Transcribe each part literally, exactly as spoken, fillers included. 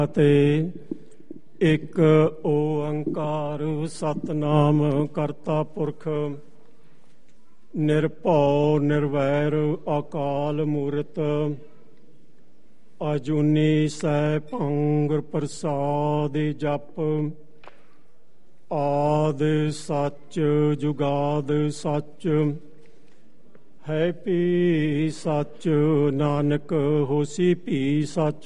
ਅਤੇ ਇੱਕ ਓੰਕਾਰ ਸਤਿਨਾਮ ਕਰਤਾ ਪੁਰਖ ਨਿਰਭਉ ਨਿਰਵੈਰ ਅਕਾਲ ਮੂਰਤ ਅਜੂਨੀ ਸੈਭੰ ਗੁਰ ਪ੍ਰਸਾਦਿ ਜਪ ਆਦਿ ਸੱਚ ਜੁਗਾਦ ਸੱਚ ਹੈ ਭੀ ਸੱਚ ਨਾਨਕ ਹੋਸੀ ਭੀ ਸੱਚ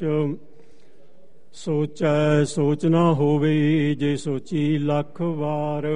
ਸੋਚੈ ਸੋਚ ਨਾ ਹੋਵੇ ਜੇ ਸੋਚੀ ਲੱਖ ਵਾਰ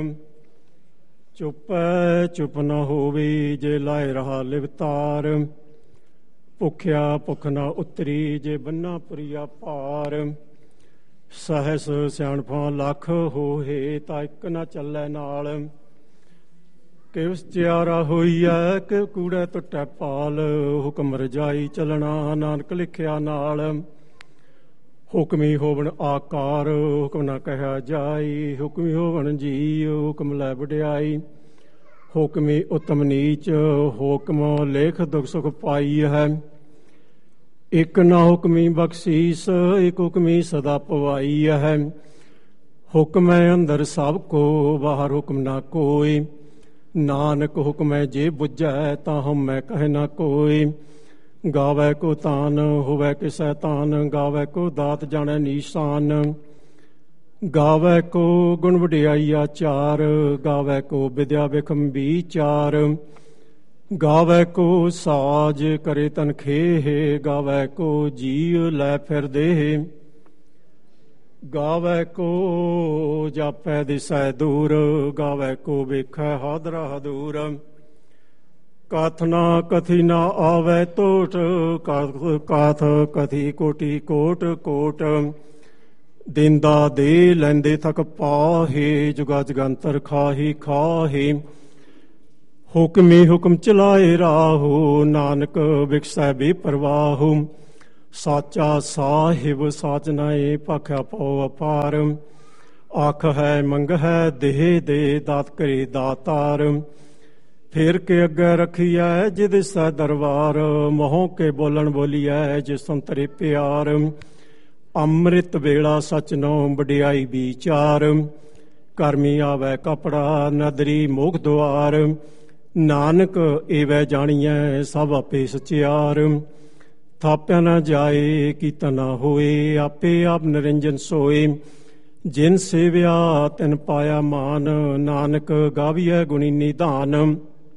ਚੁੱਪੈ ਚੁੱਪ ਨਾ ਹੋਵੇ ਜੇ ਲਾਇ ਰਹਾ ਲਿਵਤਾਰ ਭੁੱਖਿਆ ਭੁੱਖ ਨਾ ਉਤਰੀ ਜੇ ਬੰਨਾ ਪੁਰੀਆ ਭਾਰ ਸਹਿਸ ਸਿਆਣਪਾਂ ਲੱਖ ਹੋਏ ਤਾਂ ਇੱਕ ਨਾ ਚੱਲੈ ਨਾਲ ਕਿਵ ਸਚਿਆਰਾ ਹੋਈਐ ਕਿ ਕੂੜੈ ਟੁੱਟੈ ਪਾਲ ਹੁਕਮ ਰਜਾਈ ਚੱਲਣਾ ਨਾਨਕ ਲਿਖਿਆ ਨਾਲ ਹੁਕਮੀ ਹੋਵਣ ਆਕਾਰ ਹੁਕਮ ਨਾ ਕਹਿਆ ਜਾਈ ਹੁਕਮੀ ਹੋਵਣ ਜੀ ਹੁਕਮ ਲੈ ਵਡਿਆਈ ਹੁਕਮੀ ਉਤਮ ਨੀਚ ਹੁਕਮ ਲੇਖ ਦੁਖ ਸੁਖ ਪਾਈ ਹੈ ਇੱਕ ਨਾ ਹੁਕਮੀ ਬਖਸ਼ੀਸ ਇੱਕ ਹੁਕਮੀ ਸਦਾ ਪਵਾਈ ਹੈ ਹੁਕਮ ਹੈ ਅੰਦਰ ਸਭ ਕੋ ਬਾਹਰ ਹੁਕਮ ਨਾ ਕੋਈ ਨਾਨਕ ਹੁਕਮ ਹੈ ਜੇ ਬੁੱਝੈ ਤਾਂ ਹਮ ਮੈਂ ਕਹਿ ਨਾ ਕੋਈ ਗਾਵੈ ਕੋ ਤਾਨ ਹੋਵੈ ਕਿਸੈ ਤਾਨ ਗਾਵੈ ਕੋ ਦਾਤ ਜਾਣੈ ਨੀਸ਼ਾਨ ਗਾਵੈ ਕੋ ਗੁਣ ਵਡਿਆਈ ਆਚਾਰ ਗਾਵੈ ਕੋ ਵਿਦਿਆ ਬਿਖਮ ਵਿਚਾਰ ਗਾਵੈ ਕੋ ਸਾਜ ਕਰੇ ਤਨਖੇਹ ਗਾਵੈ ਕੋ ਜੀਅ ਲੈ ਫਿਰਦੇ ਗਾਵੈ ਕੋ ਜਾਪੈ ਦਿਸੈ ਦੂਰ ਗਾਵੈ ਕੋ ਵੇਖੈ ਹਾਦਰਾ ਹਦੂਰ ਕਾਥ ਨਾ ਕਥੀ ਨਾ ਆਵੈ ਟੋਟ ਕਾਥ ਕਥੀ ਕੋਟੀ ਕੋਟ ਕੋਟ ਦਿੰਦਾ ਦੇ ਲੈਂਦੇ ਥਕ ਪਾਹੇ ਜੁਗਾ ਜਗੰਤਰ ਖਾਹੀ ਖਾਹੇ ਹੁਕਮੀ ਹੁਕਮ ਚਲਾਏ ਰਾਹੋ ਨਾਨਕ ਵਿਖਸੈ ਬੇਪਰਵਾਹੋ ਸਾਚਾ ਸਾਹਿਬ ਸਾਚ ਨਾਏ ਭਾਖਿਆ ਪਉ ਅਪਾਰ ਆਖ ਹੈ ਮੰਗ ਹੈ ਦੇਹ ਦੇ ਦਾਤ ਕਰੇ ਦਾਤਾਰ ਫੇਰ ਕੇ ਅੱਗੇ ਰਖੀਐ ਜਿਦ ਸੈ ਦਰਬਾਰ ਮੋਹ ਕੇ ਬੋਲਣ ਬੋਲੀਐ ਜਿਸ ਸੰਤਰੇ ਪਿਆਰ ਅੰਮ੍ਰਿਤ ਵੇਲਾ ਸਚ ਨੋ ਵਡਿਆਈ ਵਿਚਾਰ ਕਰਮੀ ਆਵੈ ਕਪੜਾ ਨਦਰੀ ਮੋਖ ਦੁਆਰ ਨਾਨਕ ਏਵੈ ਜਾਣੀਐ ਸਭ ਆਪੇ ਸਚਿਆਰ ਥਾਪਿਆ ਨਾ ਜਾਏ ਕੀਤਾ ਨਾ ਹੋਏ ਆਪੇ ਆਪ ਨਿਰੰਜਨ ਸੋਏ ਜਿਨ ਸੇਵਿਆ ਤਿਨ ਪਾਇਆ ਮਾਨ ਨਾਨਕ ਗਾਵੀਐ ਗੁਣੀ ਨਿਧਾਨ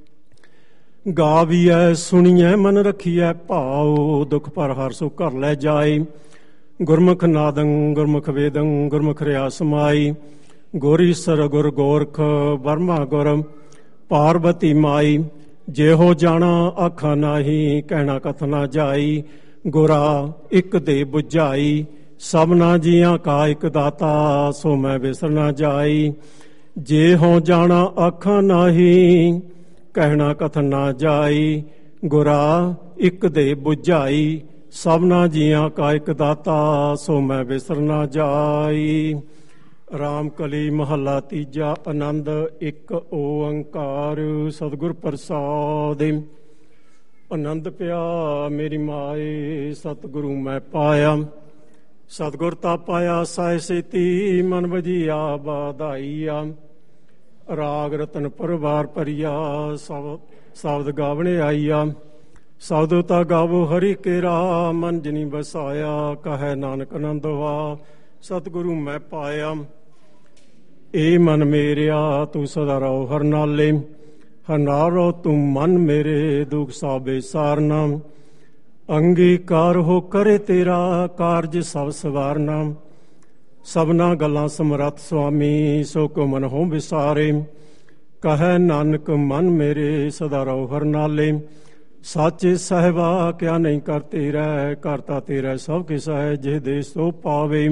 ਗਾਵੀਐ ਸੁਣੀਐ ਮਨ ਰਖੀਐ ਭਾਉ ਦੁਖ ਪਰ ਹਰ ਸੋ ਘਰ ਲੈ ਜਾਏ ਗੁਰਮੁਖ ਨਾਦੰ ਗੁਰਮੁਖ ਵੇਦੰ ਗੁਰਮੁਖ ਰਿਆ ਸਮਾਈ ਗੁਰ ਈਸਰ ਗੁਰ ਗੋਰਖ ਬਰਮਾ ਗੁਰ ਪਾਰਬਤੀ ਮਾਈ ਜਿਹੋ ਜਾਣਾ ਆਖਾ ਨਾਹੀ ਕਹਿਣਾ ਕਥ ਨਾ ਜਾਈ ਗੁਰਾ ਇੱਕ ਦੇ ਬੁਝਾਈ ਸਭਨਾ ਜੀਆਂ ਕਾ ਇੱਕ ਦਾਤਾ ਸੋ ਮੈਂ ਵਿਸਰ ਨਾ ਜਾਈ ਜਿਹੋ ਜਾਣਾ ਆਖਾ ਨਾਹੀ ਕਹਿਣਾ ਕਥ ਨਾ ਜਾਈ ਗੁਰਾ ਇੱਕ ਦੇ ਬੁਝਾਈ ਸਭਨਾ ਜੀਆਂ ਕਾ ਇੱਕ ਦਾਤਾ ਸੋ ਮੈਂ ਵਿਸਰ ਨਾ ਜਾਈ। ਰਾਮ ਕਲੀ ਮਹੱਲਾ ਤੀਜਾ ਆਨੰਦ ਇੱਕ ਓੰਕਾਰ ਸਤਿਗੁਰ ਪ੍ਰਸਾਦਿ ਆਨੰਦ ਪਿਆ ਮੇਰੀ ਮਾਏ ਸਤਿਗੁਰੂ ਮੈਂ ਪਾਇਆ ਸਤਿਗੁਰ ਤਾ ਪਾਇਆ ਸਾਇ ਸੇਤੀ ਮਨ ਵਜੀਆ ਬਾਧਾਈਆ ਰਾਗ ਰਤਨ ਪਰਵਾਰ ਭਰੀਆ ਸਬ ਸ਼ਬਦ ਗਾਵਣੇ ਆਈਆ ਸ਼ਬਦ ਤਾ ਗਾਵੋ ਹਰੀ ਕੇਰਾ ਮਨ ਜਿਨੀ ਬਸਾਇਆ ਕਹੈ ਨਾਨਕ ਆਨੰਦ ਵਾ ਸਤਿਗੁਰੂ ਮੈਂ ਪਾਇਆ ਏ ਮਨ ਮੇਰਿਆ ਤੂੰ ਸਦਾ ਰਹੋ ਹਰ ਨਾਲੇ ਹਰ ਨਾਲੋ ਤੂੰ ਮਨ ਮੇਰੇ ਦੁਖ ਸਾਬੇ ਸਾਰਨਾ ਅੰਗੀਕਾਰ ਹੋ ਕਰੇ ਤੇਰਾ ਕਾਰਜ ਸਭ ਸਵਾਰਨਾ ਸਭਨਾ ਗੱਲਾਂ ਸਮਰੱਥ ਸੁਆਮੀ ਸੋ ਕੋ ਮਨ ਹੋ ਵਿਸਾਰੇ ਕਹੈ ਨਾਨਕ ਮਨ ਮੇਰੇ ਸਦਾ ਰਹੋ ਹਰ ਨਾਲੇ ਸਾਚੇ ਸਾਹਿਬਾ ਕਿਆ ਨਹੀਂ ਕਰ ਤੇਰਾ ਕਰਤਾ ਤੇਰਾ ਸਭ ਕਿਸ ਹੈ ਜੇ ਦੇ ਸੋ ਪਾਵੇ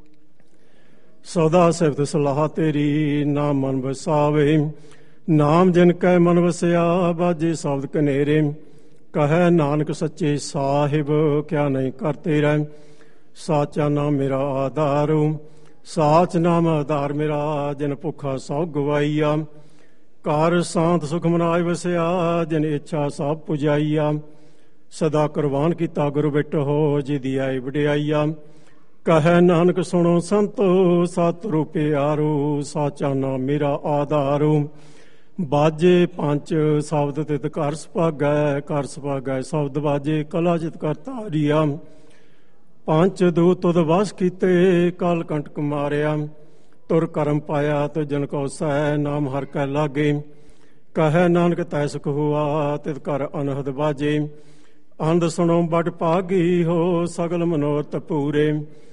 ਸਦਾ ਸਿਫਤ ਸਲਾਹ ਤੇਰੀ ਨਾਮ ਮਨ ਵਸਾਵੇ ਨਾਮ ਜਿਨ ਕੈ ਮਨ ਵਸਿਆ ਬਾਜੇ ਸ਼ਬਦ ਕਨੇਰੇ ਕਹੈ ਨਾਨਕ ਸੱਚੇ ਸਾਹਿਬ ਕਿਆ ਨਹੀਂ ਕਰ ਤੇਰਾ ਸਾਚਾ ਨਾਮ ਮੇਰਾ ਆਧਾਰ ਸਾਚ ਨਾਮ ਆਧਾਰ ਮੇਰਾ ਜਿਨ ਭੁੱਖਾ ਸਭ ਗਵਾਈਆ ਕਾਰ ਸਾਂਤ ਸੁਖ ਮਨਾਇ ਵਸਿਆ ਜਿਨ ਇੱਛਾ ਸਭ ਪੁਜਾਈਆ ਸਦਾ ਕੁਰਬਾਨ ਕੀਤਾ ਗੁਰੂ ਬਿਟ ਹੋ ਜਿਹਦੀ ਆਈ ਵਡਿਆਈਆ ਕਹੈ ਨਾਨਕ ਸੁਣੋ ਸੰਤੋ, ਸਤਿਗੁਰੂ ਪਿਆਰੋ, ਸਾਚਾ ਨਾਮ ਮੇਰਾ ਆਧਾਰੋ। ਬਾਜੇ ਪੰਜ ਸ਼ਬਦ ਤਿਤ ਘਰ ਸੁਭਾਗੈ, ਘਰ ਸੁਭਾਗੈ ਸ਼ਬਦ ਬਾਜੇ, ਕਲਾ ਜਿਤ ਕਰ ਧਾਰੀਆ। ਪੰਜ ਦੂ ਤੁਧ ਵਸ ਕੀਤੇ, ਕਾਲ ਕੰਟਕ ਮਾਰਿਆ। ਤੁਰ ਕਰਮ ਪਾਇਆ ਤੇ ਜਨ ਕਉ ਸੈ, ਨਾਮ ਹਰ ਕੈ ਲਾਗੇ। ਕਹੈ ਨਾਨਕ ਤੈ ਸੁਖ ਹੁਆ, ਤਿਤ ਘਰ ਅਨਹਦ ਬਾਜੇ। ਅੰਧ ਸੁਣੋ ਬਟ ਭਾਗੀ ਹੋ, ਸਗਲ ਮਨੋਰਥ ਪੂਰੇ।